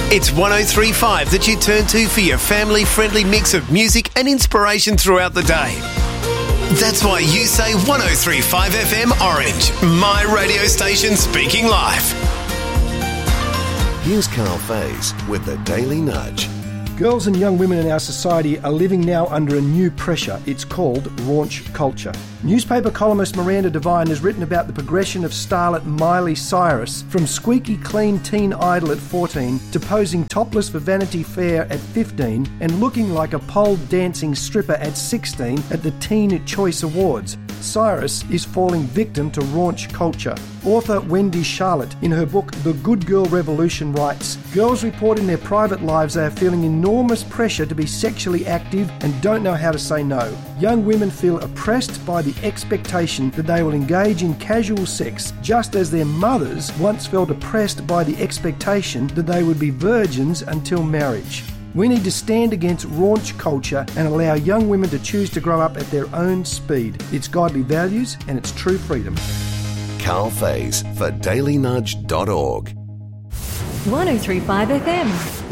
It's 103.5 that you turn to for your family-friendly mix of music and inspiration throughout the day. That's why you say 103.5 FM Orange, my radio station speaking live. Here's Carl Faze with the Daily Nudge. Girls and young women in our society are living now under a new pressure. It's called raunch culture. Newspaper columnist Miranda Devine has written about the progression of starlet Miley Cyrus from squeaky clean teen idol at 14 to posing topless for Vanity Fair at 15 and looking like a pole dancing stripper at 16 at the Teen Choice Awards. Cyrus is falling victim to raunch culture. Author Wendy Charlotte, in her book The Good Girl Revolution, writes, girls report in their private lives they are feeling enormous pressure to be sexually active and don't know how to say no. Young women feel oppressed by the expectation that they will engage in casual sex, just as their mothers once felt oppressed by the expectation that they would be virgins until marriage. We need to stand against raunch culture and allow young women to choose to grow up at their own speed. It's godly values and it's true freedom. Carl Faze for dailynudge.org. 103.5 FM.